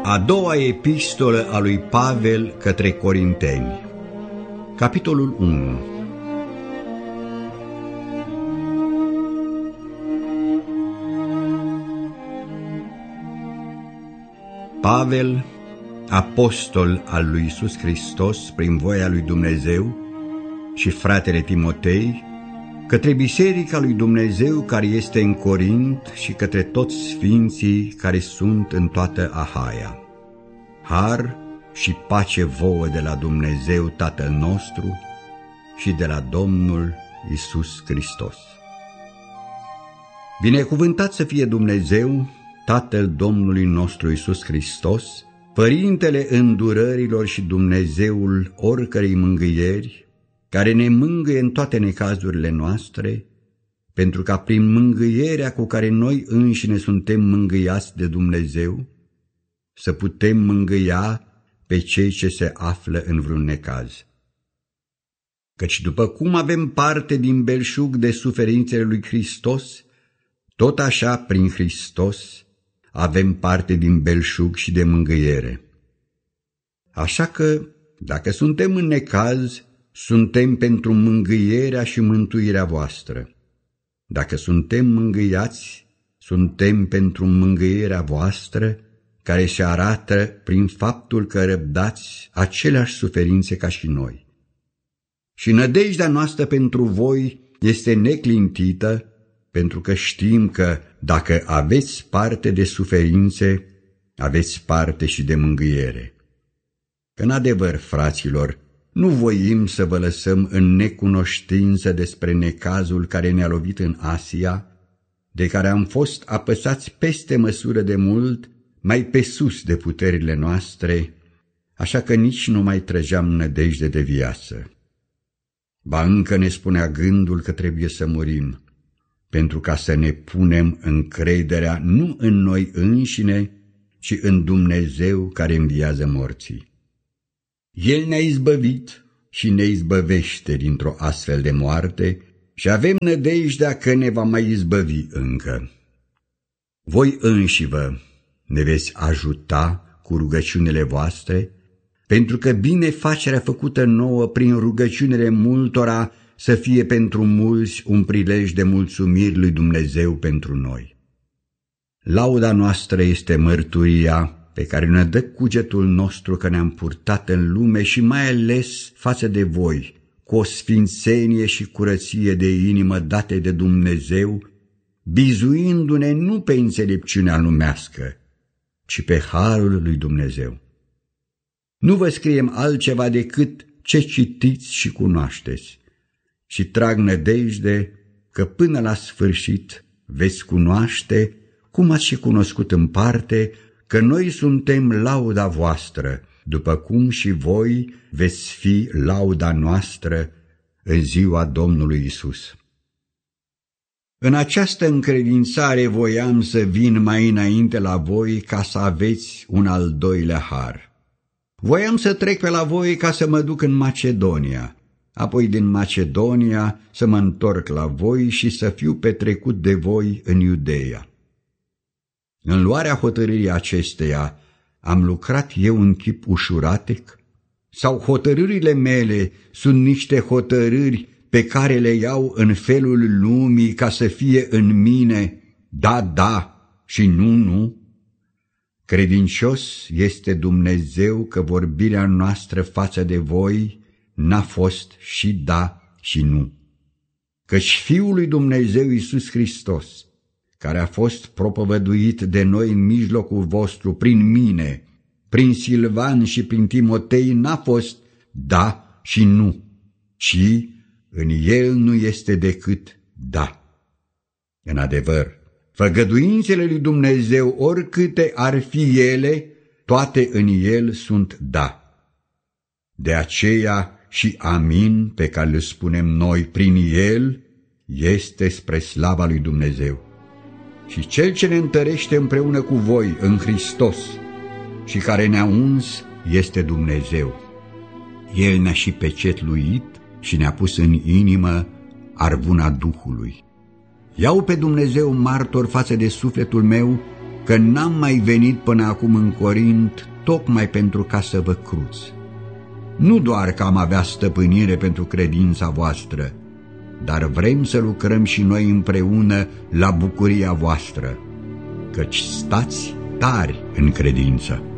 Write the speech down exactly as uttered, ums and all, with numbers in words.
A doua epistolă a lui Pavel către Corinteni. Capitolul unu. Pavel, apostol al lui Iisus Hristos prin voia lui Dumnezeu, și fratele Timotei, către biserica lui Dumnezeu care este în Corint și către toți sfinții care sunt în toată Ahaia. Har și pace vouă de la Dumnezeu Tatăl nostru și de la Domnul Iisus Hristos. Binecuvântat să fie Dumnezeu, Tatăl Domnului nostru Iisus Hristos, Părintele îndurărilor și Dumnezeul oricărei mângâieri, care ne mângâie în toate necazurile noastre, pentru ca prin mângâierea cu care noi înșine suntem mângâiați de Dumnezeu, să putem mângâia pe cei ce se află în vreun necaz. Căci după cum avem parte din belșug de suferințele lui Hristos, tot așa prin Hristos avem parte din belșug și de mângâiere. Așa că, dacă suntem în necaz, suntem pentru mângâierea și mântuirea voastră. Dacă suntem mângâiați, suntem pentru mângâierea voastră, care se arată prin faptul că răbdați aceleași suferințe ca și noi. Și nădejdea noastră pentru voi este neclintită, pentru că știm că dacă aveți parte de suferințe, aveți parte și de mângâiere. În adevăr, fraților, nu voim să vă lăsăm în necunoștință despre necazul care ne-a lovit în Asia, de care am fost apăsați peste măsură de mult, mai pe sus de puterile noastre, așa că nici nu mai trăgeam nădejde de viață. Ba încă ne spunea gândul că trebuie să murim, pentru ca să ne punem încrederea nu în noi înșine, ci în Dumnezeu care înviază morții. El ne-a izbăvit și ne izbăvește dintr-o astfel de moarte și avem nădejdea că ne va mai izbăvi încă. Voi înșivă ne veți ajuta cu rugăciunile voastre, pentru că binefacerea făcută nouă prin rugăciunile multora să fie pentru mulți un prilej de mulțumiri lui Dumnezeu pentru noi. Lauda noastră este mărturia pe care ne dă cugetul nostru că ne-am purtat în lume și mai ales față de voi, cu o sfințenie și curăție de inimă date de Dumnezeu, bizuindu-ne nu pe înțelepciunea lumească, ci pe harul lui Dumnezeu. Nu vă scriem altceva decât ce citiți și cunoașteți, și trag nădejde că până la sfârșit veți cunoaște, cum ați și cunoscut în parte, că noi suntem lauda voastră, după cum și voi veți fi lauda noastră în ziua Domnului Iisus. În această încredințare voiam să vin mai înainte la voi ca să aveți un al doilea har. Voiam să trec pe la voi ca să mă duc în Macedonia, apoi din Macedonia să mă întorc la voi și să fiu petrecut de voi în Iudeea. În luarea hotărârii acesteia am lucrat eu în chip ușuratic? Sau hotărârile mele sunt niște hotărâri pe care le iau în felul lumii ca să fie în mine da, da și nu, nu? Credincios este Dumnezeu că vorbirea noastră față de voi n-a fost și da și nu. Căci Fiul lui Dumnezeu Iisus Hristos, care a fost propovăduit de noi în mijlocul vostru prin mine, prin Silvan și prin Timotei, n-a fost da și nu, ci în el nu este decât da. În adevăr, făgăduințele lui Dumnezeu, oricâte ar fi ele, toate în el sunt da. De aceea și amin pe care îl spunem noi prin el este spre slava lui Dumnezeu. Și cel ce ne întărește împreună cu voi în Hristos și care ne-a uns este Dumnezeu. El ne-a și pecetluit și ne-a pus în inimă arvuna Duhului. Iau pe Dumnezeu martor față de sufletul meu că n-am mai venit până acum în Corint tocmai pentru ca să vă cruț. Nu doar că am avea stăpânire pentru credința voastră, dar vrem să lucrăm și noi împreună la bucuria voastră, căci stați tari în credință.